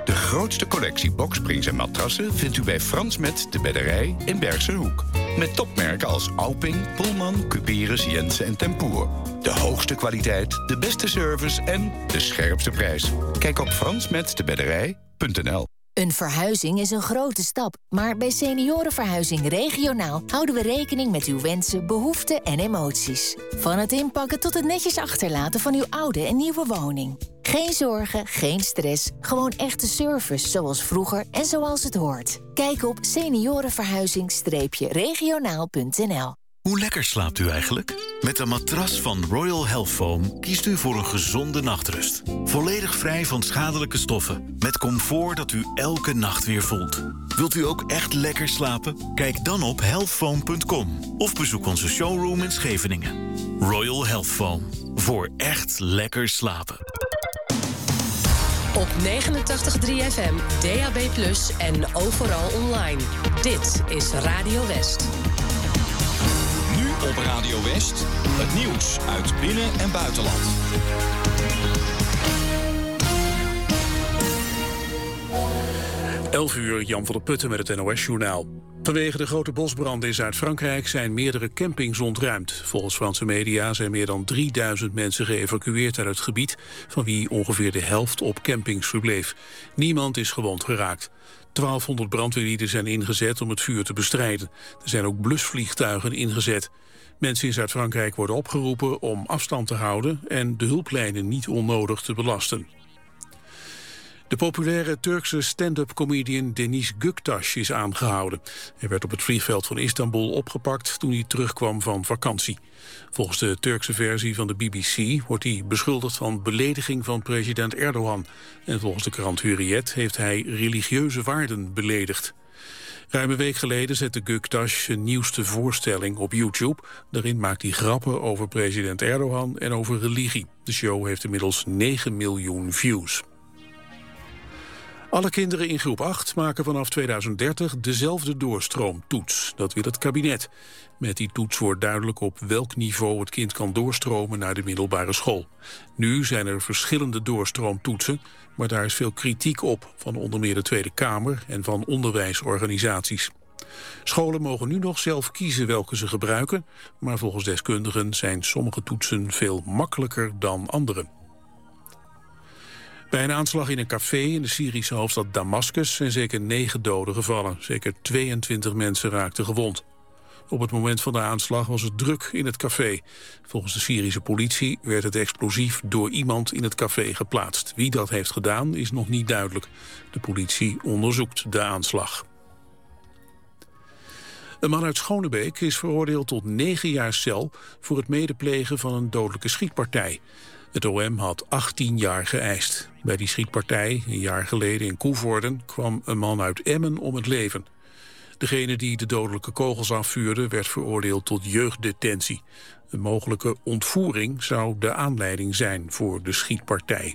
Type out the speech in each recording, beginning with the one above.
De grootste collectie boksprings en matrassen vindt u bij Frans Met de Bedderij in Bergse Hoek. Met topmerken als Alping, Pullman, Cuperus, Jensen en Tempoer. De hoogste kwaliteit, de beste service en de scherpste prijs. Kijk op fransmetdebedderij.nl. Een verhuizing is een grote stap, maar bij Seniorenverhuizing Regionaal houden we rekening met uw wensen, behoeften en emoties. Van het inpakken tot het netjes achterlaten van uw oude en nieuwe woning. Geen zorgen, geen stress, gewoon echte service zoals vroeger en zoals het hoort. Kijk op seniorenverhuizing-regionaal.nl. Hoe lekker slaapt u eigenlijk? Met een matras van Royal Health Foam kiest u voor een gezonde nachtrust. Volledig vrij van schadelijke stoffen. Met comfort dat u elke nacht weer voelt. Wilt u ook echt lekker slapen? Kijk dan op healthfoam.com of bezoek onze showroom in Scheveningen. Royal Health Foam. Voor echt lekker slapen. Op 89.3 FM, DAB+ en overal online. Dit is Radio West. Nu op Radio West, het nieuws uit binnen- en buitenland. Uur, Jan van der Putten met het NOS-journaal. Vanwege de grote bosbranden in Zuid-Frankrijk zijn meerdere campings ontruimd. Volgens Franse media zijn meer dan 3000 mensen geëvacueerd uit het gebied, van wie ongeveer de helft op campings verbleef. Niemand is gewond geraakt. 1200 brandweerlieden zijn ingezet om het vuur te bestrijden. Er zijn ook blusvliegtuigen ingezet. Mensen in Zuid-Frankrijk worden opgeroepen om afstand te houden en de hulplijnen niet onnodig te belasten. De populaire Turkse stand-up comedian Deniz Göktaş is aangehouden. Hij werd op het vliegveld van Istanbul opgepakt toen hij terugkwam van vakantie. Volgens de Turkse versie van de BBC wordt hij beschuldigd van belediging van president Erdogan. En volgens de krant Hurriyet heeft hij religieuze waarden beledigd. Ruim een week geleden zette Göktaş zijn nieuwste voorstelling op YouTube. Daarin maakt hij grappen over president Erdogan en over religie. De show heeft inmiddels 9 miljoen views. Alle kinderen in groep 8 maken vanaf 2030 dezelfde doorstroomtoets. Dat wil het kabinet. Met die toets wordt duidelijk op welk niveau het kind kan doorstromen naar de middelbare school. Nu zijn er verschillende doorstroomtoetsen, maar daar is veel kritiek op, van onder meer de Tweede Kamer en van onderwijsorganisaties. Scholen mogen nu nog zelf kiezen welke ze gebruiken, maar volgens deskundigen zijn sommige toetsen veel makkelijker dan andere. Bij een aanslag in een café in de Syrische hoofdstad Damascus zijn zeker 9 doden gevallen. Zeker 22 mensen raakten gewond. Op het moment van de aanslag was het druk in het café. Volgens de Syrische politie werd het explosief door iemand in het café geplaatst. Wie dat heeft gedaan is nog niet duidelijk. De politie onderzoekt de aanslag. Een man uit Schonebeek is veroordeeld tot 9 jaar cel voor het medeplegen van een dodelijke schietpartij. Het OM had 18 jaar geëist. Bij die schietpartij, een jaar geleden in Koevoorden, kwam een man uit Emmen om het leven. Degene die de dodelijke kogels afvuurde werd veroordeeld tot jeugddetentie. Een mogelijke ontvoering zou de aanleiding zijn voor de schietpartij.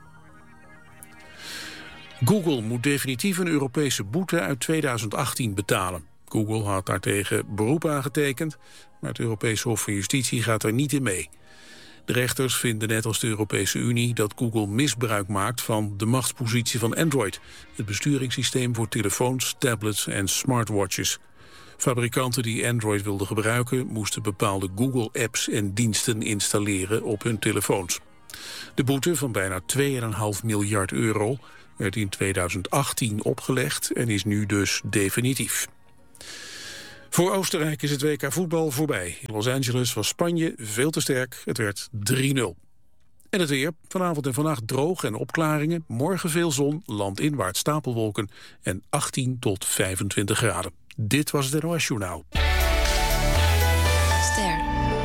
Google moet definitief een Europese boete uit 2018 betalen. Google had daartegen beroep aangetekend, maar het Europese Hof van Justitie gaat er niet in mee. De rechters vinden net als de Europese Unie dat Google misbruik maakt van de machtspositie van Android, het besturingssysteem voor telefoons, tablets en smartwatches. Fabrikanten die Android wilden gebruiken moesten bepaalde Google-apps en diensten installeren op hun telefoons. De boete van bijna 2,5 miljard euro werd in 2018 opgelegd en is nu dus definitief. Voor Oostenrijk is het WK voetbal voorbij. In Los Angeles was Spanje veel te sterk. Het werd 3-0. En het weer. Vanavond en vannacht droog en opklaringen. Morgen veel zon, landinwaarts stapelwolken en 18 tot 25 graden. Dit was het NOS Journaal. Ster.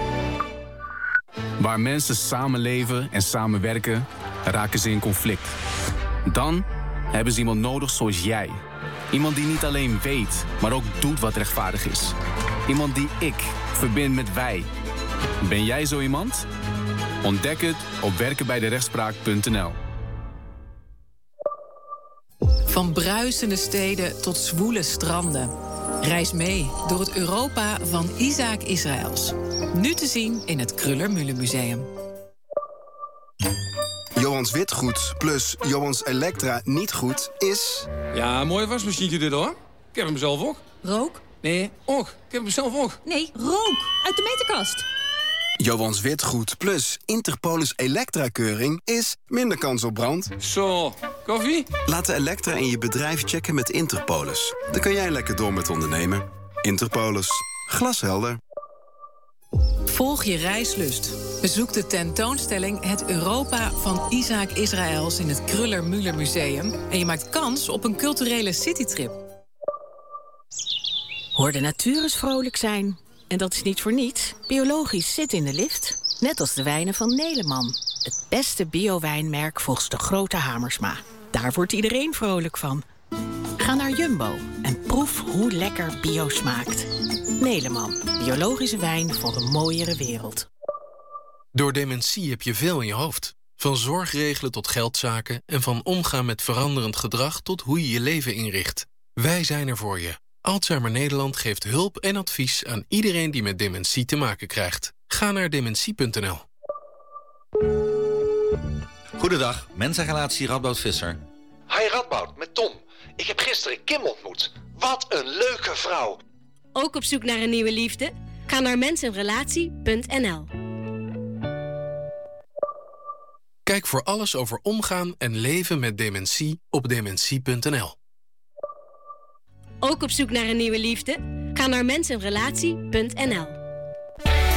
Waar mensen samenleven en samenwerken, raken ze in conflict. Dan hebben ze iemand nodig zoals jij. Iemand die niet alleen weet, maar ook doet wat rechtvaardig is. Iemand die ik verbind met wij. Ben jij zo iemand? Ontdek het op werkenbijderechtspraak.nl. Van bruisende steden tot zwoele stranden. Reis mee door het Europa van Isaac Israëls. Nu te zien in het Kröller-Müller Museum. Johans Witgoed plus Johans Elektra niet goed is... Ja, een mooie wasmachine dit hoor. Ik heb hem zelf ook. Rook? Nee, ook. Ik heb hem zelf ook. Nee, rook. Uit de meterkast. Johans Witgoed plus Interpolis Elektra-keuring is minder kans op brand. Zo, koffie? Laat de Elektra in je bedrijf checken met Interpolis. Dan kan jij lekker door met ondernemen. Interpolis. Glashelder. Volg je reislust. Bezoek de tentoonstelling Het Europa van Isaac Israëls in het Kruller-Müller Museum. En je maakt kans op een culturele citytrip. Hoor de natuur eens vrolijk zijn. En dat is niet voor niets. Biologisch zit in de lift. Net als de wijnen van Neleman. Het beste bio-wijnmerk volgens de grote Hamersma. Daar wordt iedereen vrolijk van. Ga naar Jumbo en proef hoe lekker bio smaakt. Neleman. Biologische wijn voor een mooiere wereld. Door dementie heb je veel in je hoofd. Van zorgregelen tot geldzaken en van omgaan met veranderend gedrag tot hoe je je leven inricht. Wij zijn er voor je. Alzheimer Nederland geeft hulp en advies aan iedereen die met dementie te maken krijgt. Ga naar dementie.nl. Goedendag, mensenrelatie Radboud Visser. Hi Radboud, met Tom. Ik heb gisteren Kim ontmoet. Wat een leuke vrouw. Ook op zoek naar een nieuwe liefde? Ga naar mensenrelatie.nl. Kijk voor alles over omgaan en leven met dementie op dementie.nl. Ook op zoek naar een nieuwe liefde? Ga naar mensenrelatie.nl.